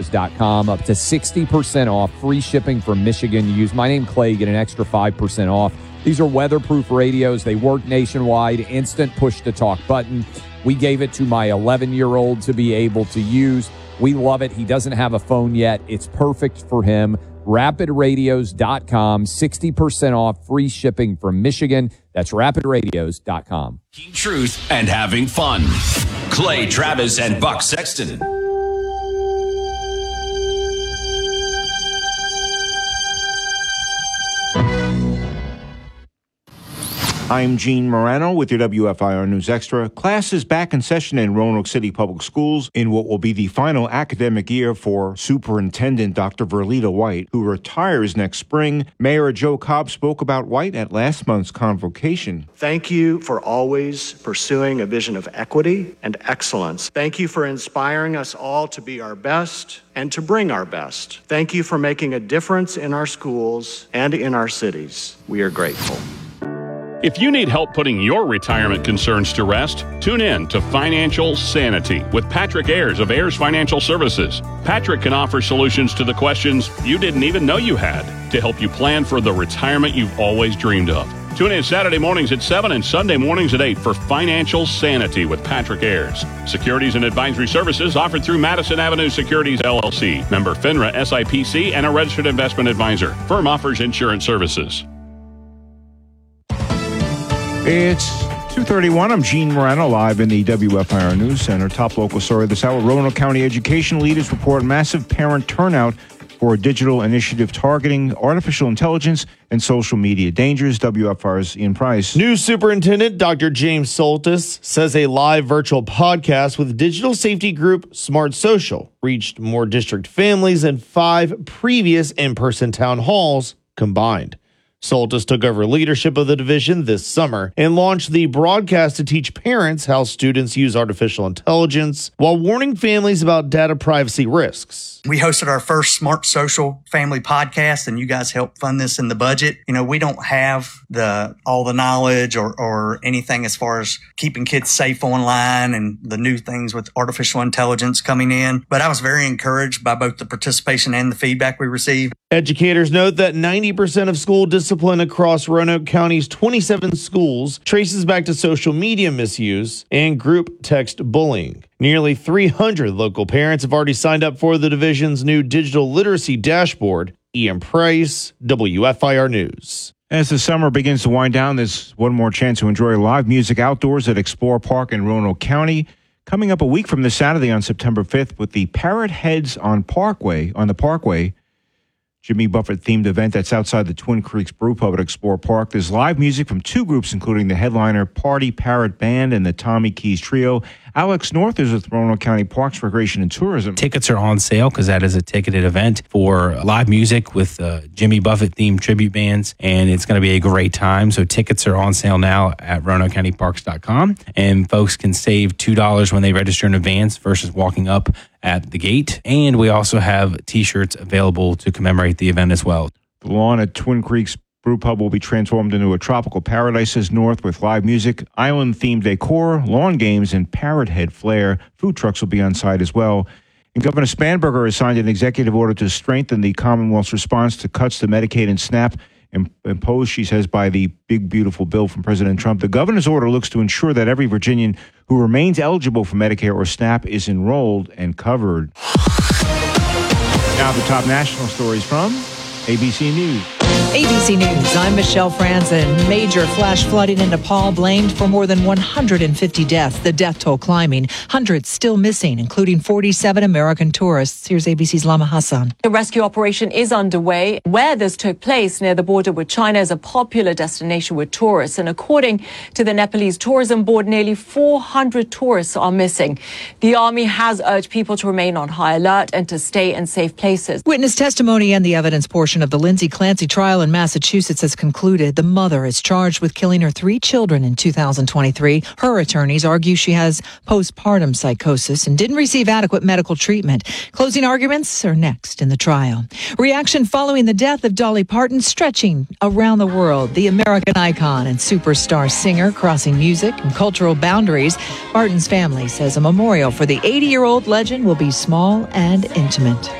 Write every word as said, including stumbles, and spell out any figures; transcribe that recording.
radios dot com. Up to sixty percent off, free shipping from Michigan. You use my name, Clay, get an extra five percent off. These are weatherproof radios. They work nationwide, instant push-to-talk button. We gave it to my eleven-year-old to be able to use. We love it. He doesn't have a phone yet. It's perfect for him. rapid radios dot com, sixty percent off, free shipping from Michigan. That's rapid radios dot com. Keep truth and having fun. Clay Travis and Buck Sexton. I'm Gene Morano with your W F I R News Extra. Class is back in session in Roanoke City Public Schools in what will be the final academic year for Superintendent Doctor Verlita White, who retires next spring. Mayor Joe Cobb spoke about White at last month's convocation. Thank you for always pursuing a vision of equity and excellence. Thank you for inspiring us all to be our best and to bring our best. Thank you for making a difference in our schools and in our cities. We are grateful. If you need help putting your retirement concerns to rest, tune in to Financial Sanity with Patrick Ayers of Ayers Financial Services. Patrick can offer solutions to the questions you didn't even know you had to help you plan for the retirement you've always dreamed of. Tune in Saturday mornings at seven and Sunday mornings at eight for Financial Sanity with Patrick Ayers. Securities and advisory services offered through Madison Avenue Securities, L L C. Member FINRA S I P C and a registered investment advisor. Firm offers insurance services. It's two thirty-one. I'm Gene Morano, live in the W F I R News Center. Top local story this hour. Roanoke County education leaders report massive parent turnout for a digital initiative targeting artificial intelligence and social media dangers. W F I R's Ian Price. New Superintendent Doctor James Soltis says a live virtual podcast with digital safety group Smart Social reached more district families than five previous in-person town halls combined. Soltis took over leadership of the division this summer and launched the broadcast to teach parents how students use artificial intelligence while warning families about data privacy risks. We hosted our first Smart Social family podcast, and you guys helped fund this in the budget. You know, we don't have the all the knowledge or, or anything as far as keeping kids safe online and the new things with artificial intelligence coming in. But I was very encouraged by both the participation and the feedback we received. Educators note that ninety percent of school discipline across Roanoke County's twenty-seven schools traces back to social media misuse and group text bullying. Nearly three hundred local parents have already signed up for the division's new digital literacy dashboard. Ian Price, W F I R News. As the summer begins to wind down, there's one more chance to enjoy live music outdoors at Explore Park in Roanoke County. Coming up a week from this Saturday on September fifth with the Parrot Heads on Parkway, on the Parkway, Jimmy Buffett-themed event that's outside the Twin Creeks Brew Pub at Explore Park. There's live music from two groups, including the headliner Party Parrot Band and the Tommy Keys Trio. Alex North is with Roanoke County Parks, Recreation, and Tourism. Tickets are on sale because that is a ticketed event for live music with uh, Jimmy Buffett-themed tribute bands, and it's going to be a great time. So tickets are on sale now at roanoke county parks dot com, and folks can save two dollars when they register in advance versus walking up at the gate. And we also have T-shirts available to commemorate the event as well. The lawn at Twin Creeks Brew Pub will be transformed into a tropical paradise, says North, with live music, island-themed decor, lawn games, and parrot head flair. Food trucks will be on site as well. And Governor Spanberger has signed an executive order to strengthen the Commonwealth's response to cuts to Medicaid and SNAP imposed, she says, by the big, beautiful bill from President Trump. The governor's order looks to ensure that every Virginian who remains eligible for Medicare or SNAP is enrolled and covered. Now the top national stories from A B C News. A B C News, I'm Michelle Franzen. Major flash flooding in Nepal blamed for more than one hundred fifty deaths. The death toll climbing. Hundreds still missing, including forty-seven American tourists. Here's A B C's Lama Hassan. The rescue operation is underway. Where this took place, near the border with China, is a popular destination with tourists. And according to the Nepalese Tourism Board, nearly four hundred tourists are missing. The army has urged people to remain on high alert and to stay in safe places. Witness testimony and the evidence portion of the Lindsay Clancy trial in Massachusetts has concluded. The mother is charged with killing her three children in two thousand twenty-three. Her attorneys argue she has postpartum psychosis and didn't receive adequate medical treatment. Closing arguments are next in the trial. Reaction following the death of Dolly Parton stretching around the world. The American icon and superstar singer crossing music and cultural boundaries. Parton's family says a memorial for the eighty-year-old legend will be small and intimate.